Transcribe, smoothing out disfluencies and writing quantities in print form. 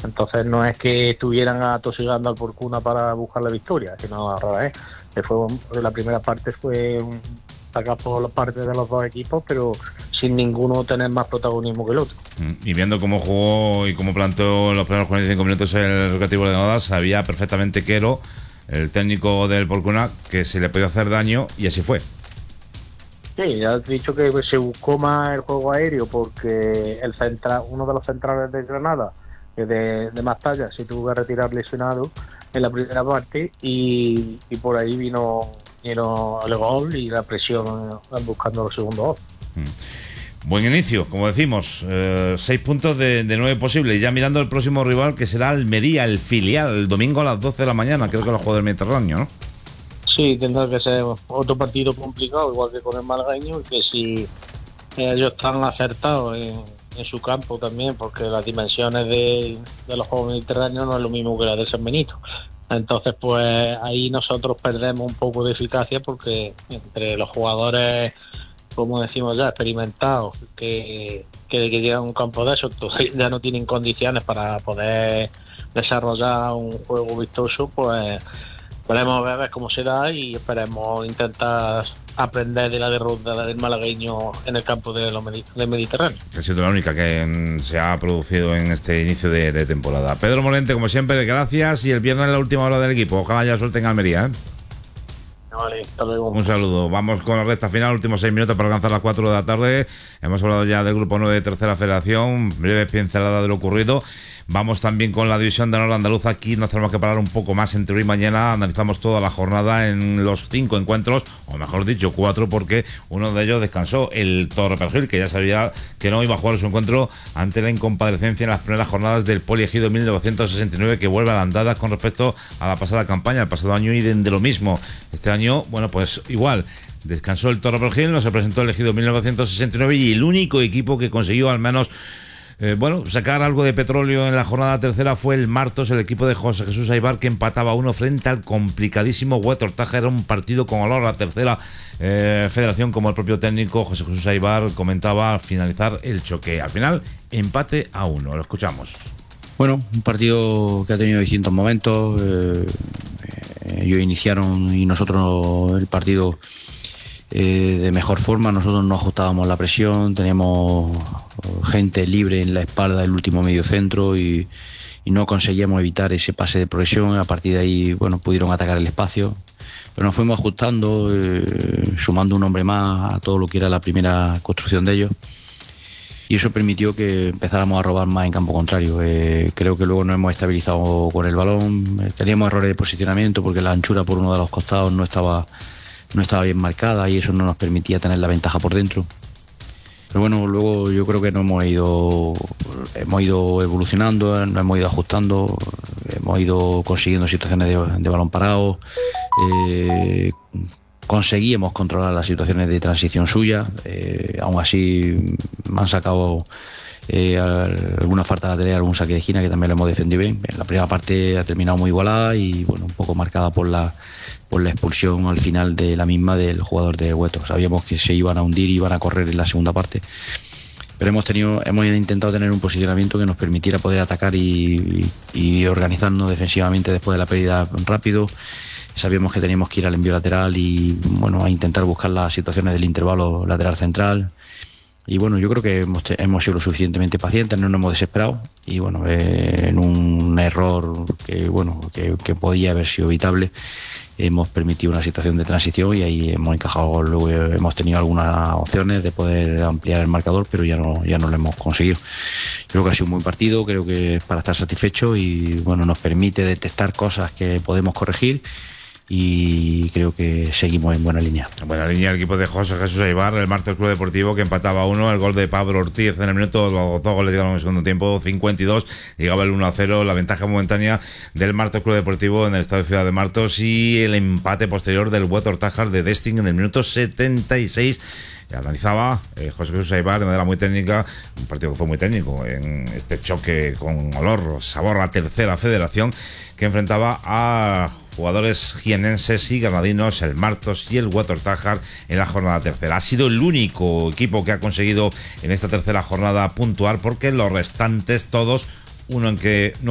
Entonces no es que estuvieran atosigando al Porcuna para buscar la victoria, sino al revés. La primera parte fue sacar por las partes de los dos equipos, pero sin ninguno tener más protagonismo que el otro. Y viendo cómo jugó y cómo plantó los primeros 45 minutos el Recreativo de Granada, sabía perfectamente Quero, el técnico del Porcuna, que se le podía hacer daño, y así fue. Sí, ya has dicho que se buscó más el juego aéreo porque uno de los centrales de Granada, de más talla, se tuvo que retirar lesionado en la primera parte y por ahí vino el gol y la presión buscando los segundos goles. Buen inicio, como decimos, 6 puntos de 9 posibles. Ya mirando el próximo rival, que será Almería, el filial, el domingo a las 12 de la mañana, creo que los juegos del Mediterráneo, ¿no? Sí, tendrá que ser otro partido complicado, igual que con el malagueño, que si ellos están acertados en su campo también, porque las dimensiones de los Juegos Mediterráneos no es lo mismo que las de San Benito. Entonces, pues ahí nosotros perdemos un poco de eficacia porque entre los jugadores, como decimos ya, experimentados, que llegan a un campo de esos, ya no tienen condiciones para poder desarrollar un juego vistoso, pues podemos ver cómo se da y esperemos intentar aprender de la derrota del malagueño en el campo del Mediterráneo. Ha sido la única que se ha producido en este inicio de temporada. Pedro Morente, como siempre, gracias, y el viernes la última hora del equipo. Ojalá ya suelten Almería, ¿eh? Vale, hasta luego. Un saludo. Vamos con la recta final, últimos 6 minutos para alcanzar las 4 de la tarde. Hemos hablado ya del grupo 9 de Tercera Federación, breve pincelada de lo ocurrido. Vamos también con la división de honor andaluza. Aquí nos tenemos que parar un poco más entre hoy y mañana. Analizamos toda la jornada en los 5 encuentros, o mejor dicho 4, porque uno de ellos descansó, el Torrepergil, que ya sabía que no iba a jugar su encuentro ante la incomparecencia en las primeras jornadas del Poliegido 1969, que vuelve a la andada con respecto a la pasada campaña, el pasado año, y de lo mismo. Este año, bueno, pues igual. Descansó el Torrepergil, no se presentó el Ejido 1969, y el único equipo que consiguió al menos sacar algo de petróleo en la jornada tercera fue el Martos, el equipo de José Jesús Aybar, que empataba 1 frente al complicadísimo Huetor Tájar. Era un partido con olor a la tercera federación, como el propio técnico José Jesús Aybar comentaba al finalizar el choque. Al final, empate a 1. Lo escuchamos. Bueno, un partido que ha tenido distintos momentos. Ellos iniciaron y nosotros el partido de mejor forma. Nosotros no ajustábamos la presión, teníamos gente libre en la espalda del último medio centro y no conseguíamos evitar ese pase de progresión. A partir de ahí, bueno, pudieron atacar el espacio, pero nos fuimos ajustando, sumando un hombre más a todo lo que era la primera construcción de ellos, y eso permitió que empezáramos a robar más en campo contrario. Creo que luego nos hemos estabilizado con el balón. Teníamos errores de posicionamiento porque la anchura por uno de los costados no estaba bien marcada y eso no nos permitía tener la ventaja por dentro. Pero bueno, luego yo creo que nos hemos ido evolucionando, nos hemos ido ajustando, hemos ido consiguiendo situaciones de balón parado, conseguíamos controlar las situaciones de transición suya. Aún así me han sacado alguna falta lateral, algún saque de esquina que también lo hemos defendido bien. La primera parte ha terminado muy igualada y bueno, un poco marcada por la expulsión al final de la misma del jugador de Huetor. Sabíamos que se iban a hundir y iban a correr en la segunda parte, pero hemos intentado tener un posicionamiento que nos permitiera poder atacar y organizarnos defensivamente después de la pérdida rápido. Sabíamos que teníamos que ir al envío lateral y bueno, a intentar buscar las situaciones del intervalo lateral central. Y bueno, yo creo que hemos sido lo suficientemente pacientes, no nos hemos desesperado, y bueno, en un error que podía haber sido evitable, hemos permitido una situación de transición y ahí hemos encajado. Luego hemos tenido algunas opciones de poder ampliar el marcador, pero ya no lo hemos conseguido. Creo que ha sido un buen partido, creo que es para estar satisfecho y bueno, nos permite detectar cosas que podemos corregir. Y creo que seguimos en buena línea. En buena línea el equipo de José Jesús Aybar, el Martos Club Deportivo, que empataba 1, el gol de Pablo Ortiz en el minuto, los dos goles llegaron en el segundo tiempo, 52, llegaba el 1-0, la ventaja momentánea del Martos Club Deportivo en el estado de Ciudad de Martos, y el empate posterior del Huetor Tájar de Destin en el minuto 76. Analizaba José Jesús Aybar de manera muy técnica, un partido que fue muy técnico en este choque con olor, sabor a tercera federación, que enfrentaba a jugadores jienenses y granadinos, el Martos y el Huetor Tájar, en la jornada tercera. Ha sido el único equipo que ha conseguido en esta tercera jornada puntuar, porque los restantes todos, uno en que no